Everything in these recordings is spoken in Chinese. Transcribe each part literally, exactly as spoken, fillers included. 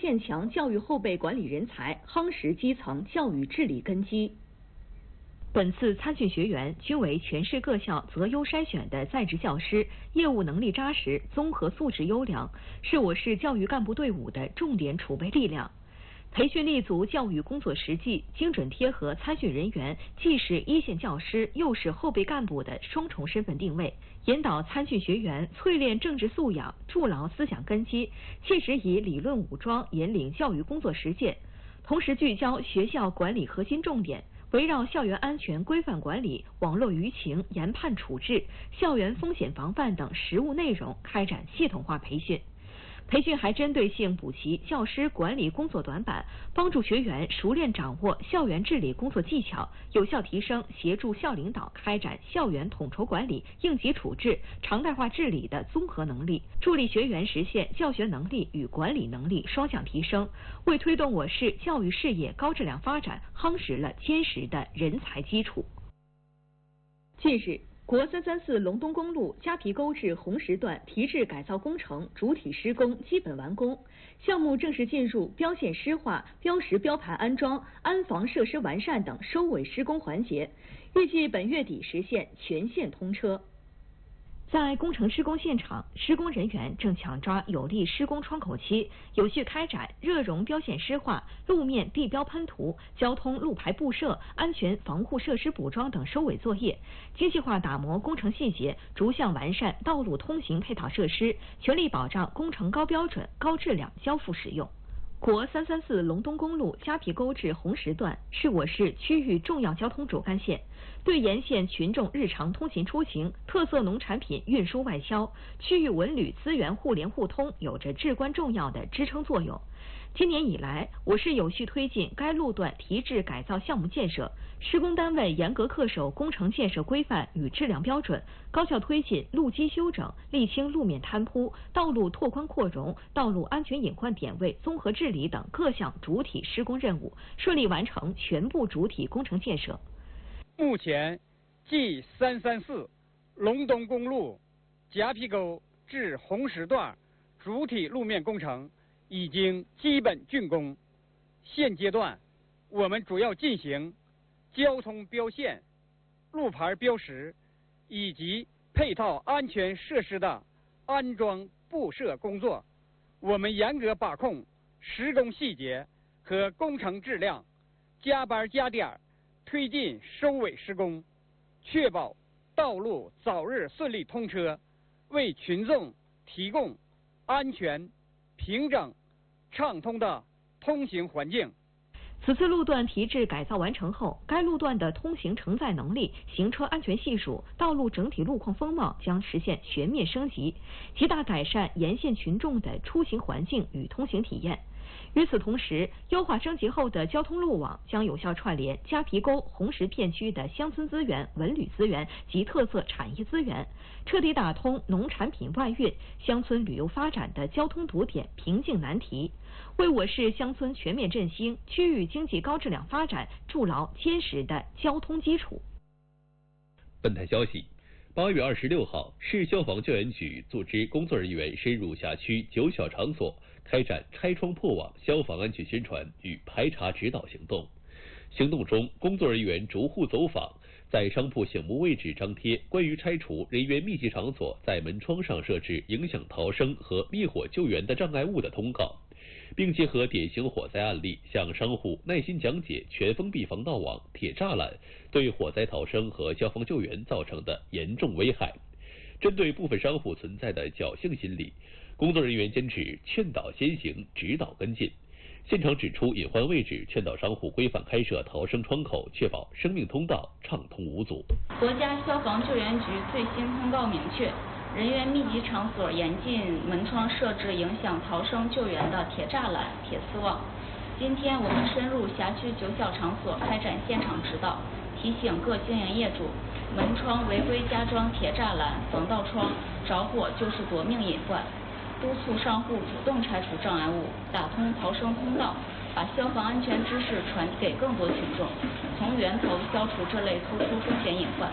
建强教育后备管理人才，夯实基层教育治理根基。本次参训学员均为全市各校择优筛选的在职教师，业务能力扎实，综合素质优良，是我市教育干部队伍的重点储备力量。培训立足教育工作实际，精准贴合参训人员既是一线教师又是后备干部的双重身份定位，引导参训学员淬炼政治素养，筑牢思想根基，切实以理论武装引领教育工作实践，同时聚焦学校管理核心重点，围绕校园安全规范管理、网络舆情研判处置、校园风险防范等实务内容开展系统化培训。培训还针对性补齐教师管理工作短板，帮助学员熟练掌握校园治理工作技巧，有效提升协助校领导开展校园统筹管理、应急处置、常态化治理的综合能力，助力学员实现教学能力与管理能力双向提升，为推动我市教育事业高质量发展夯实了坚实的人才基础。近日，国三三四隆东公路夹皮沟至红石段提质改造工程主体施工基本完工，项目正式进入标线施化、标识标牌安装、安防设施完善等收尾施工环节，预计本月底实现全线通车。在工程施工现场，施工人员正抢抓有利施工窗口期，有序开展热熔标线施化、路面地标喷涂、交通路牌布设、安全防护设施补装等收尾作业，精细化打磨工程细节，逐项完善道路通行配套设施，全力保障工程高标准、高质量交付使用。国三三四隆东公路夹皮沟至红石段是我市区域重要交通主干线，对沿线群众日常通勤出行、特色农产品运输外销、区域文旅资源互联互通有着至关重要的支撑作用。今年以来，我市有序推进该路段提质改造项目建设，施工单位严格恪守工程建设规范与质量标准，高效推进路基修整、沥青路面摊铺、道路拓宽扩容、道路安全隐患点位综合治理等各项主体施工任务，顺利完成全部主体工程建设。 目前 G 三三四隆东公路夹皮沟至红石段主体路面工程已经基本竣工，现阶段我们主要进行交通标线、路牌标识以及配套安全设施的安装布设工作。我们严格把控施工细节和工程质量，加班加点推进收尾施工，确保道路早日顺利通车，为群众提供安全、平整、畅通的通行环境。 此次路段提质改造完成后，该路段的通行承载能力、行车安全系数、道路整体路况风貌将实现全面升级，极大改善沿线群众的出行环境与通行体验。与此同时，优化升级后的交通路网将有效串联夹皮沟、红石片区的乡村资源、文旅资源及特色产业资源，彻底打通农产品外运、乡村旅游发展的交通堵点瓶颈难题，为我市乡村全面振兴、区域经济高质量发展筑牢坚实的交通基础。 本台消息，八月二十六号，市消防救援局组织工作人员深入辖区九小场所，开展拆窗破网消防安全宣传与排查指导行动。行动中，工作人员逐户走访，在商铺醒目位置张贴关于拆除人员密集场所在门窗上设置影响逃生和灭火救援的障碍物的通告，并结合典型火灾案例，向商户耐心讲解全封闭防盗网、铁栅栏对火灾逃生和消防救援造成的严重危害。针对部分商户存在的侥幸心理，工作人员坚持劝导先行，指导跟进。现场指出隐患位置，劝导商户规范开设逃生窗口，确保生命通道畅通无阻。 国家消防救援局最新通告明确，人员密集场所严禁门窗设置影响逃生救援的铁栅栏、铁丝网。今天我们深入辖区九小场所开展现场指导，提醒各经营业主，门窗违规加装铁栅栏、防盗窗，着火就是夺命隐患。督促商户主动拆除障碍物，打通逃生通道，把消防安全知识传递给更多群众，从源头消除这类突出风险隐患。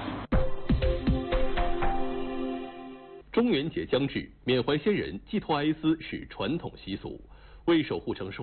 中元节将至，缅怀先人、寄托哀思是传统习俗，为守护城市